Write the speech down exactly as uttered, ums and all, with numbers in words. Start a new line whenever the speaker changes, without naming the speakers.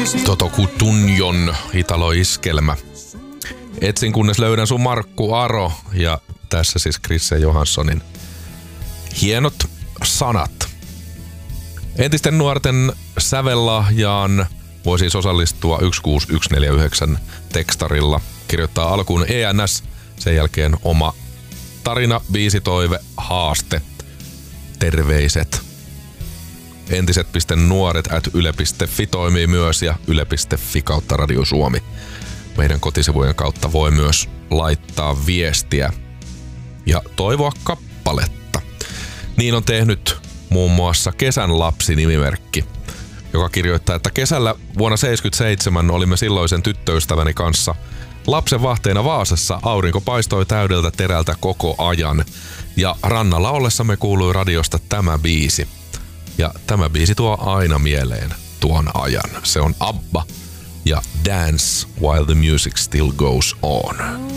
Toto Cutugnon Italo-iskelmä. Etsin kunnes löydän sun Markku Aro ja tässä siis Chris Johanssonin hienot sanat. Entisten nuorten sävellahjaan voi siis osallistua yksi kuusi yksi neljä yhdeksän tekstarilla. Kirjoittaa alkuun E N S, sen jälkeen oma tarina, biisitoive, haaste, terveiset. Entiset.nuoret at yle piste fi toimii myös ja yle piste fi kautta Radio Suomi. Meidän kotisivujen kautta voi myös laittaa viestiä ja toivoa kappaletta. Niin on tehnyt muun muassa Kesän lapsi-nimimerkki, joka kirjoittaa, että kesällä vuonna seitsemänkymmentäseitsemän olimme silloisen tyttöystäväni kanssa lapsen vahteena Vaasassa. Aurinko paistoi täydeltä terältä koko ajan ja rannalla ollessamme kuului radiosta tämä biisi. Ja tämä biisi tuo aina mieleen tuon ajan. Se on ABBA ja Dance While the Music Still Goes On.